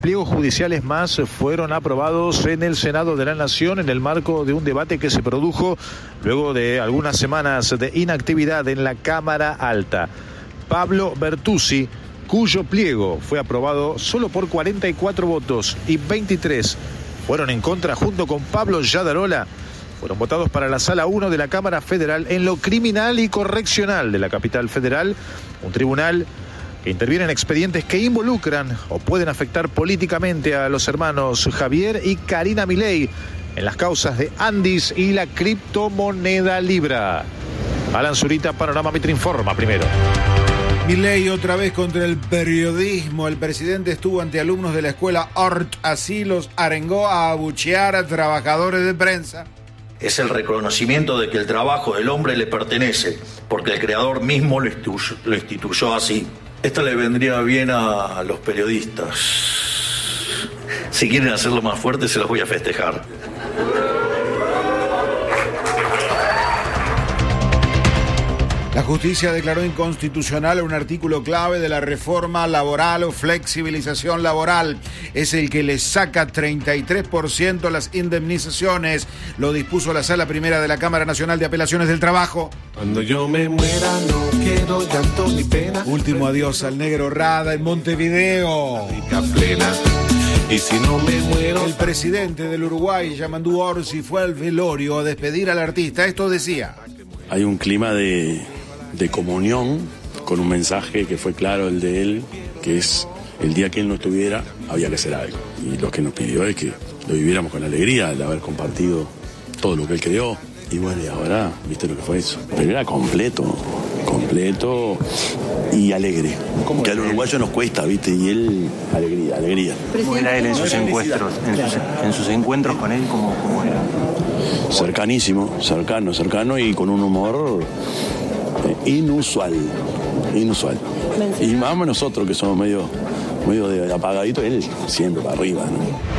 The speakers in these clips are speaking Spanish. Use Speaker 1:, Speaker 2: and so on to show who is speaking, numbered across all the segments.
Speaker 1: Pliegos judiciales más fueron aprobados en el Senado de la Nación en el marco de un debate que se produjo luego de algunas semanas de inactividad en la Cámara Alta. Pablo Bertuzzi, cuyo pliego fue aprobado solo por 44 votos y 23 fueron en contra, junto con Pablo Yadarola, fueron votados para la Sala 1 de la Cámara Federal en lo criminal y correccional de la capital federal, un tribunal que interviene en expedientes que involucran o pueden afectar políticamente a los hermanos Javier y Karina Milei en las causas de Andis y la criptomoneda Libra. Alan Zurita, Panorama Mitre informa primero.
Speaker 2: Milei otra vez contra el periodismo. El presidente estuvo ante alumnos de la escuela Ort, así los arengó a abuchear a trabajadores de prensa.
Speaker 3: Es el reconocimiento de que el trabajo del hombre le pertenece, porque el creador mismo lo instituyó así. Esto le vendría bien a los periodistas. Si quieren hacerlo más fuerte, se los voy a festejar.
Speaker 2: La justicia declaró inconstitucional un artículo clave de la reforma laboral o flexibilización laboral. Es el que le saca 33% a las indemnizaciones. Lo dispuso la Sala Primera de la Cámara Nacional de Apelaciones del Trabajo.
Speaker 4: Cuando yo me muera no quiero llanto ni pena.
Speaker 2: Último adiós al negro Rada en Montevideo.
Speaker 4: Y si no me muero...
Speaker 2: El presidente del Uruguay, Yamandú Orsi, fue al velorio a despedir al artista. Esto decía:
Speaker 5: hay un clima de comunión, con un mensaje que fue claro, el de él, que es el día que él no estuviera, había que hacer algo. Y lo que nos pidió es que lo viviéramos con alegría, de haber compartido todo lo que él creó. Y bueno, y ahora, ¿viste lo que fue eso? Pero era completo y alegre. Que al uruguayo nos cuesta, ¿viste? Y él, alegría.
Speaker 6: ¿Cómo era él en sus encuentros? En sus encuentros con él, ¿cómo era?
Speaker 5: Cercanísimo, cercano y con un humor inusual. Y más nosotros que somos medio de apagadito, él siempre para arriba, ¿no?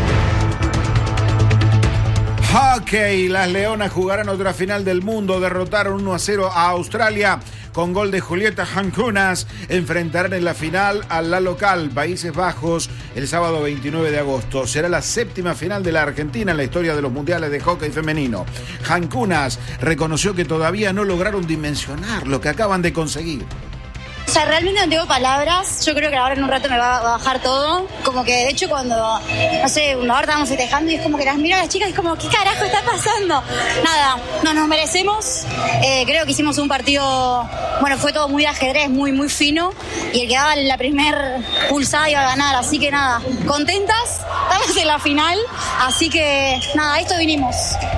Speaker 2: Hockey, las Leonas jugarán otra final del mundo, derrotaron 1-0 a Australia con gol de Julieta Hankunas. Enfrentarán en la final a la local, Países Bajos, el sábado 29 de agosto. Será la séptima final de la Argentina en la historia de los mundiales de hockey femenino. Hankunas reconoció que todavía no lograron dimensionar lo que acaban de conseguir.
Speaker 7: O sea, realmente no tengo palabras. Yo creo que ahora en un rato me va a bajar todo. Como que, de hecho, cuando, no sé, ahora estábamos festejando y es como que las miro a las chicas y es como, ¿qué carajo está pasando? Nada, no nos merecemos. Creo que hicimos un partido, bueno, fue todo muy de ajedrez, muy fino. Y el que daba la primer pulsada iba a ganar. Así que nada, contentas, estamos en la final. Así que nada, a esto vinimos.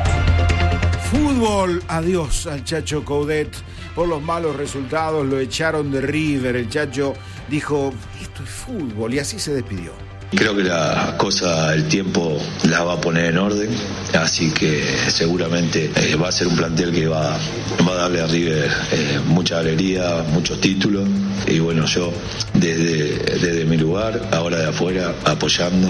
Speaker 2: Fútbol, adiós al Chacho Coudet. Por los malos resultados lo echaron de River. El Chacho dijo, esto es fútbol, y así se despidió.
Speaker 8: Creo que la cosa, el tiempo la va a poner en orden, así que seguramente va a ser un plantel que va a darle a River mucha alegría, muchos títulos, y bueno, yo desde mi lugar, ahora de afuera, apoyando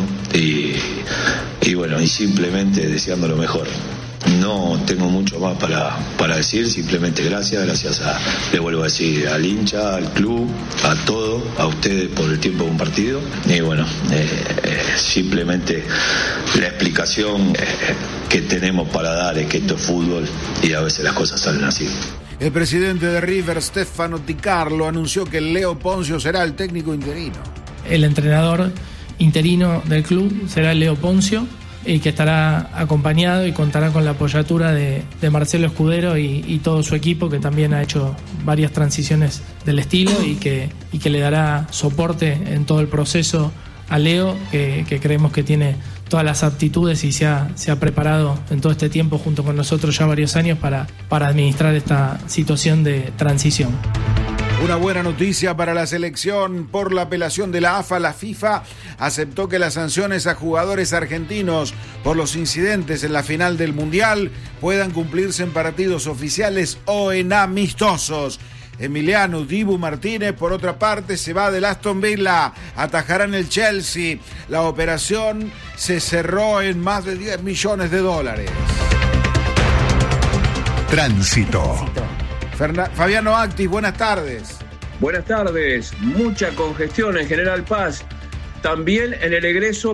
Speaker 8: y bueno, y simplemente deseando lo mejor. No tengo mucho más para decir, simplemente gracias le vuelvo a decir al hincha, al club, a todo, a ustedes por el tiempo compartido. Y bueno, simplemente la explicación que tenemos para dar es que esto es fútbol y a veces las cosas salen así.
Speaker 2: El presidente de River, Stefano Di Carlo, anunció que Leo Poncio será el técnico interino.
Speaker 9: El entrenador interino del club será Leo Poncio, y que estará acompañado y contará con la apoyatura de Marcelo Escudero y todo su equipo, que también ha hecho varias transiciones del estilo y que le dará soporte en todo el proceso a Leo, que creemos que tiene todas las aptitudes y se ha preparado en todo este tiempo junto con nosotros ya varios años para administrar esta situación de transición.
Speaker 2: Una buena noticia para la selección. Por la apelación de la AFA, la FIFA aceptó que las sanciones a jugadores argentinos por los incidentes en la final del Mundial puedan cumplirse en partidos oficiales o en amistosos. Emiliano Dibu Martínez, por otra parte, se va del Aston Villa, atajará en el Chelsea. La operación se cerró en más de $10 millones.
Speaker 10: Tránsito.
Speaker 2: Fabiano Actis, buenas tardes.
Speaker 11: Buenas tardes. Mucha congestión en General Paz. también en el egreso